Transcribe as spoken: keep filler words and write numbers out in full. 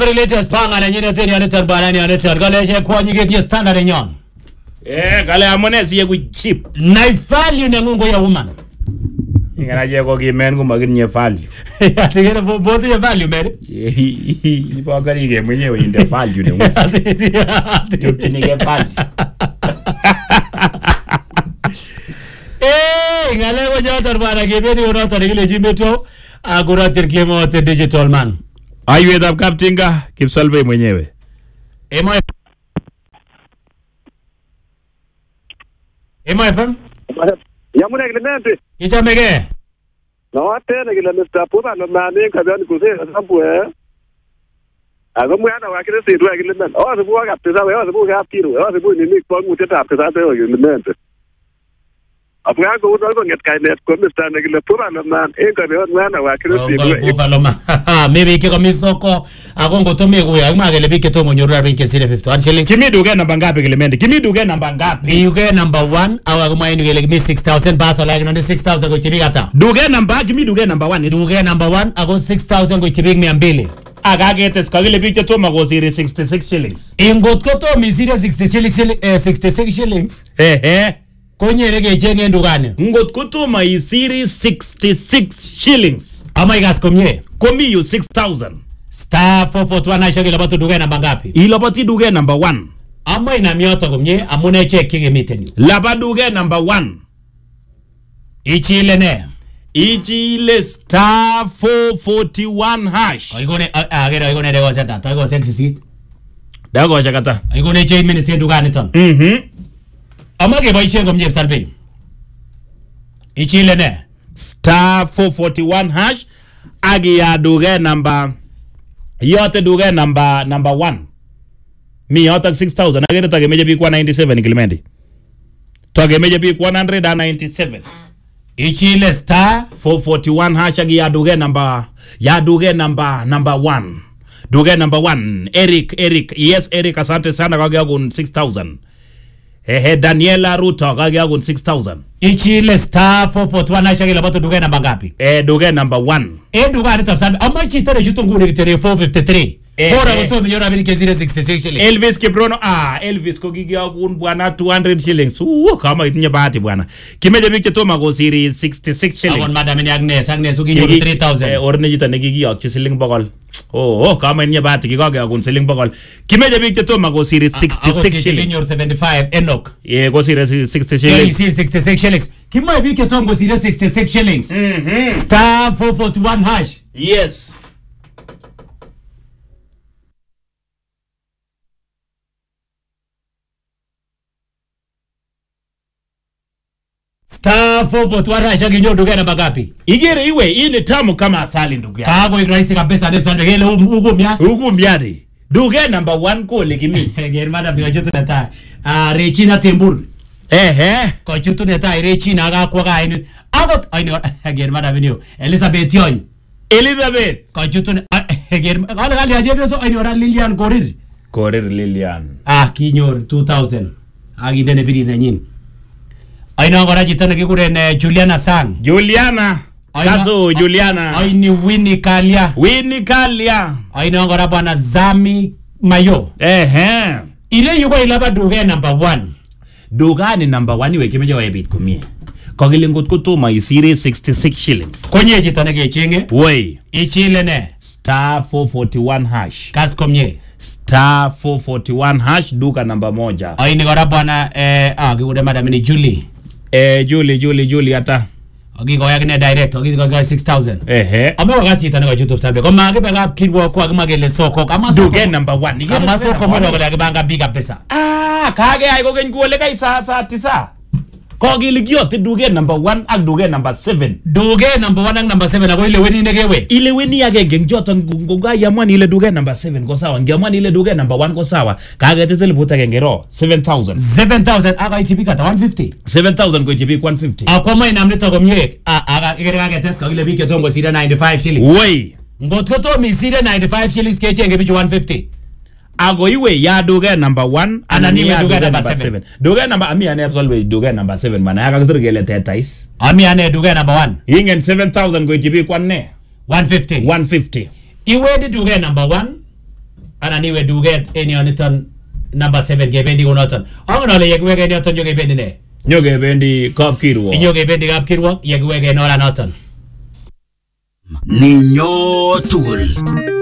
Latest panga na nyine teni anatar barani anatar gale je kwani get standard enyon. Eh gale amone siye ku cheap. Na value na ngungo ya woman. Ngana je ko ki men ko magin value. Ya tigere bo bo ya value mere. Ni ba gari ge mwenyewe inde value ne. Tukini ge value. Eh ngale ko jatar bara ge beni ora tar gile jimeto agora tirkemo te digital man. Ayuet ab Kaptinga Kipsalve mwenyewe. Emo Emo F M. Yamuna Clemente. Ichamege. No atene kile Mister Puba no mane kabani kuse sabu eh. Ago mwana wa kile sidu ya Clemente. Oh sabu wa kapesa we, oh sabu ga piro, oh sabu ni mix kwa muteta kapesa te wa Clemente. Apga go do go nget kainet ko Mister Negile Puba no man en ka beon mwana wa kile sidu. Puba lo ma. Maybe ke komisoko agongo to mego ya magele bike to monyorura binke sile fifty-one shillings. Kimi duge namba ngapi Clemente? Kimi duge namba ngapi? Duge number one awa kama yenu gele mi six thousand baso like no six thousand go tibiga ta. Duge namba kimi duge number one. Duge number one ago six thousand go tibiga mia mbili. Agagetes kagile bike to mago sire sixty-six shillings. Ingot ko to mi sire sixty shillings eh sixty-six shillings. Eh eh. Konye rege jenge ndugane. Ngot kutuma isiri sixty-six shillings. Ama igas komye. Komi you six thousand. Star four forty-one aisha gila batu duge namba ngapi? Ilabati duge number one. Ama ina miyoto komye amune check kige miten yu. Laba duge number one. Ichi ile ne. Ichi ile star four forty-one hash. Oigone agera oigone dego seta. Toigo sexy. Dago shakata. Oigone eight minutes ye dugane ton. Mhm. Ama ke baishe komye salbe. Ichi ile ne. Star four forty-one hash. Agi ya duge number yote duge number number one. Mi yote six thousand. Agere tage meje bi kwa ninety-seven Clemente. Tage meje bi one hundred ninety-seven. Ichi ile star four forty-one hash agi ya duge number ya duge number number one. Duge number one. Eric Eric. Yes Eric asante sana kage agun six thousand. Ehe Daniela Ruto kage agun six thousand. Ichi ile star four forty-one aisha gila batu duge namba ngapi? Eh duge number one. Eh dugane top salbe. Ama ichi tere jutu ngune kitere four fifty-three. Eh, Bora eh. kuto minyora bini kesire sixty-six shillings. Elvis Kibrono ah Elvis ko gigi agun bwana two hundred shillings. Uh kama itinye bahati bwana. Kimeje bike to mago siri sixty-six shillings. Agon madam ni Agnes Agnes ukinyo three thousand. Eh orne jita ne gigi ak shilling bogol. Oh oh kama itinye bahati kikage agun shilling bogol. Kimeje bike to mago siri sixty-six shillings. Agon seventy-five Enoch. Eh go siri sixty Shillings. shillings. Siri sixty-six shillings. Kima bike to ngo siri sixty-six shillings. Mhm. Star four forty-one hash. Yes. Star four forty-one hash aginyo duge namba ngapi? Igere iwe hii ni tamu kama asali ndugu yangu. Kago ikraisi kabisa ndio sande gele ugu mya. Ugu mbiadi. Duge number one ko lekimi. Ger madam ni wajutu neta. Ah Rechina Tembur. Eh eh. Ko jutu neta Rechina aga kwa ga ini. Agot aini ger madam ni Elizabeth Yon. Elizabeth. Ko jutu ger ala gali aje so aini ora Lilian Gorir. Korir Lilian. Ah kinyor two thousand. Agi dene biri na nyin. Aina ngora jitana kikure ne Juliana Sang. Juliana. Kaso Juliana. Aini Winnie Kalia. Winnie Kalia. Aina ngora bwana Zami Mayo. Eh eh. Ile yuko ilaba duge number one. Duga ni number one we kimeje wa bit kumie. Kogile ngot ko to my siri sixty-six shillings. Konye jitana ke chenge. Wey. Ichile ne. Star four forty-one hash. Kas komye. Star four forty-one hash duka namba moja. Aini ngora bwana eh ah kikure madam ni Julie. Eh Julie Julie Julie ata. Ogi go yakne direct ogi go six thousand. Eh eh. Ame wakasi itana kwa YouTube sabe. Kwa mage bega kirwa kwa magele soko kama soko. Duge number one. Kama soko mo ko yakibanga big pesa. Ah, kage ay ko gen gole kay sa sa tisa. Ko giligyo ti duge number one ak duge number seven. Duge number one ak number seven ako ile weni negewe. Ile weni yake gen joto ngoga yamani ile duge number seven ko sawa. Ngamani ile duge number one ko sawa. Kage tesele buta gengero seven thousand. seven thousand aka itibika ta one fifty. seven thousand ko itibika one fifty. Akwa mai namleta ko mye. Aka igere kage test ko ile bike tongo sira ninety-five shillings. Wey. Ngotko to mi sira ninety-five shillings ke chenge bicho one fifty. Ago iwe ya duge number one anani we duge number seven. seven. Duge number ami ane absolve duge number seven mana yaka kisir gele tetais. Ami ane duge number one. Ingen seven thousand ko itibika one ne. one fifty. one fifty. Iwe di duge number one. anan iwe duket en yoniton number seven kebendi konoton. Angen ale yekiweke en yoton nyokebendi ne? Nyokebendi kapkirwok. Nyokebendi kapkirwok yekiweke en oranoton. Ninyo tugul.